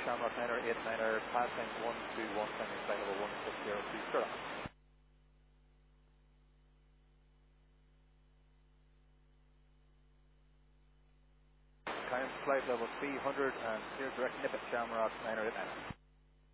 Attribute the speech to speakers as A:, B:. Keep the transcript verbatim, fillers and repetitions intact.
A: Shamrock niner eight niner, passing one two one, sending flight level one six zero two, sure. Climb flight level three hundred and clear direct nip at Shamrock niner eight niner.